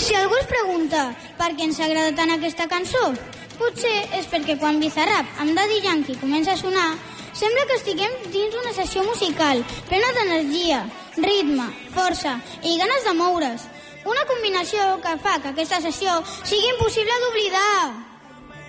Si algú es pregunta per què ens agrada tant aquesta cançó, potser és perquè quan Bizarrap amb Daddy Yankee comença a sonar, sembla que estiguem dins una sessió musical plena d'energia, ritme, força i ganes de moure's. Una combinació que fa que aquesta sessió sigui impossible d'oblidar.